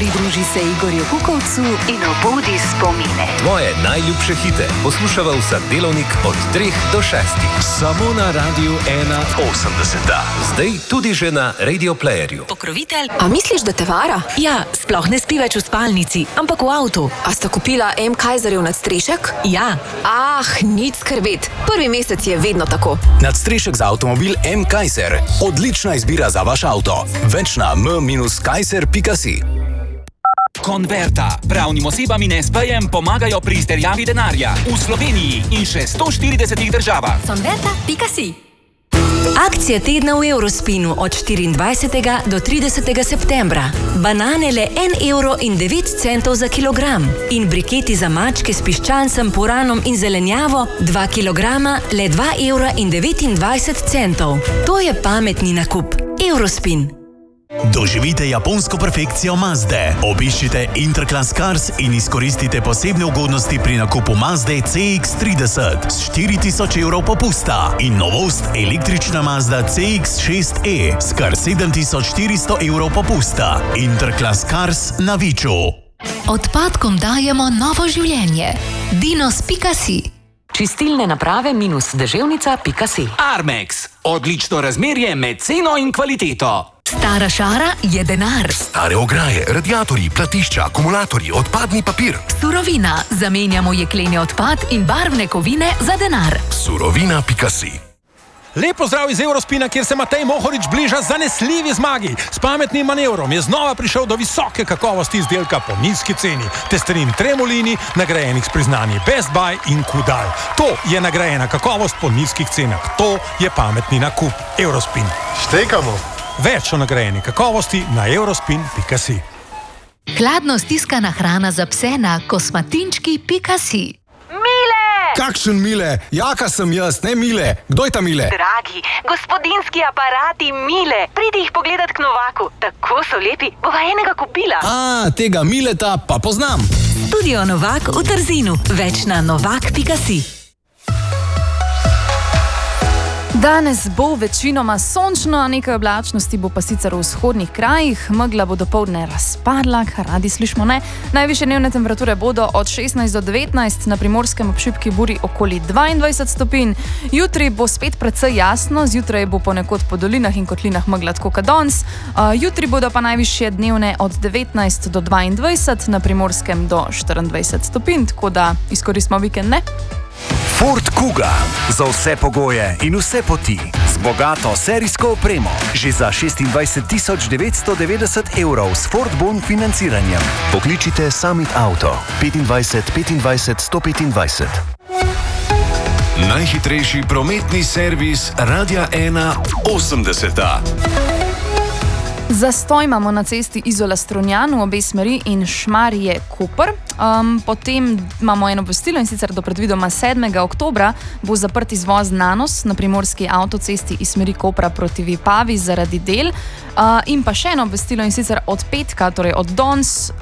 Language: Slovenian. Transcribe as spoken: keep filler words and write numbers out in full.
Pridruži se Igorju Kukovcu in obudi spomine. Tvoje najljubše hite poslušava vsak delovnik od treh do šestih. Samo na Radiu ena osemdeset. Zdaj tudi že na Radio Playerju. Pokrovitelj. A misliš, da te vara? Ja, sploh ne spi več v spalnici, ampak v avtu. A sta kupila M. Kaiserjev nadstrešek? Ja. Ah, nič skrbeti. Prvi mesec je vedno tako. Nadstrešek za avtomobil M. Kaiser. Odlična izbira za vaš avto. Več na m dash kaiser pika si. Konverta. Pravnim osebam in es pejem pomagajo pri izterjavi denarja v Sloveniji in še sto štiridesetih državah. Konverta pika si. Akcija tedna v Eurospinu od štiriindvajsetega do tridesetega septembra. Banane le en evro in devet centov za kilogram in briketi za mačke s piščancem, puranom in zelenjavo dva kilograma le dva evra in devetindvajset centov. To je pametni nakup. Eurospin. Doživite japonsko perfekcijo Mazde. Obiščite Interclass Cars in izkoristite posebne ugodnosti pri nakupu Mazde C X trideset s štiri tisoč evrov popusta in novost električna Mazda C X šest E s kar sedem tisoč štiristo evrov popusta. Interclass Cars na Viču. Odpadkom dajemo novo življenje. dinos pika si. Čistilne naprave minus deževnica pika si. Armex. Odlično razmerje med ceno in kvaliteto. Stara šara je denar. Stare ograje, radiatorji, platišča, akumulatorji, odpadni papir. Surovina. Zamenjamo jekleni odpad in barvne kovine za denar. Surovina pika si. Lep pozdrav iz Eurospina, kjer se Matej Mohorič bliža zanesljivi zmagi. S pametnim manevrom je znova prišel do visoke kakovosti izdelka po nizki ceni. Testerin Tremolini, nagrajenih s priznanji Best Buy in Kudal. To je nagrajena kakovost po nizkih cenah. To je pametni nakup. Eurospin. Štekamo. Več o nagrajeni kakovosti na eurospin pika si. Hladno stiskana hrana za pse na kosmatinčki pika si. Mile! Kakšen Mile? Jaka sem jaz, ne Mile. Kdo je ta Mile? Dragi, gospodinski aparati Mile. Pridi jih pogledat k Novaku. Tako so lepi, bova enega kupila. A, tega Mileta pa poznam. Studio Novak v Trzinu. Več na novak pika si. Danes bo večinoma sončno, nekaj oblačnosti bo pa sicer v vzhodnih krajih, megla bo dopoldne razpadla, kar radi slišimo, ne. Najvišje dnevne temperature bodo od šestnajst do devetnajst, na Primorskem ob šibki buri okoli dvaindvajset stopinj. Jutri bo spet precej jasno, zjutraj bo ponekod po dolinah in kotlinah megla tako kot danes. Uh, jutri bodo pa najvišje dnevne od devetnajst do dvaindvajset, na Primorskem do štiriindvajset stopinj, tako da izkoristimo vikend, ne? Ford Kuga. Za vse pogoje in vse poti. Z bogato serijsko opremo. Že za šestindvajset tisoč devetsto devetdeset evrov s Ford Bon financiranjem. Pokličite Summit Auto petindvajset petindvajset sto petindvajset. Najhitrejši prometni servis Radia ena osemdeset. Zastoj imamo na cesti Izola-Strunjan v obe smeri in Šmarje-Koper. Um, potem imamo eno obvestilo in sicer do predvidoma sedmega oktobra bo zaprt izvoz Nanos na primorski avtocesti iz smeri Kopra proti Vipavi zaradi del. Uh, in pa še eno obvestilo in sicer od petka, torej od danes,